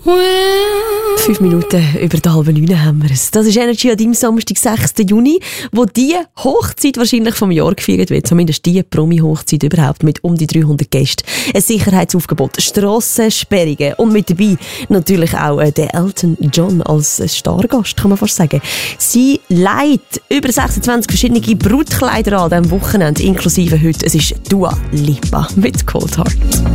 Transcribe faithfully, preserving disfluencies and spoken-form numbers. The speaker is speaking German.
Fünf Minuten über die halbe Neun haben wir es. Das ist Energy an deinem Samstag, sechsten Juni, wo die Hochzeit wahrscheinlich vom Jahr gefeiert wird. Zumindest die Promi-Hochzeit überhaupt mit um die dreihundert Gästen. Ein Sicherheitsaufgebot, Strassensperrungen und mit dabei natürlich auch der Elton John als Stargast, kann man fast sagen. Sie leitet über sechsundzwanzig verschiedene Brutkleider an diesem Wochenende, inklusive heute. Es ist Dua Lipa mit Cold Heart.